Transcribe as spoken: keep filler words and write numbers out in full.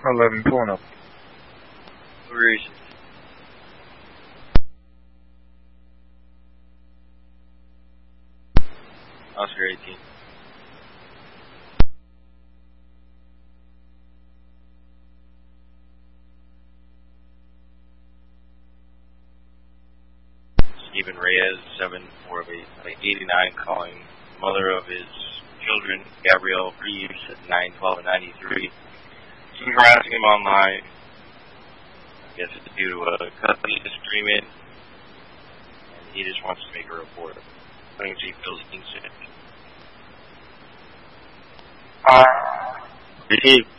eleven, pulling up. Where is it? Oscar eighteen. Stephen Reyes, seven four eighty-nine, calling mother of his children, Gabrielle Reeves, at nine twelve and ninety-three. She's harassing him online. I guess it's due to a custody disagreement, and he just wants to make a report. I think she feels insane. Uh, Did he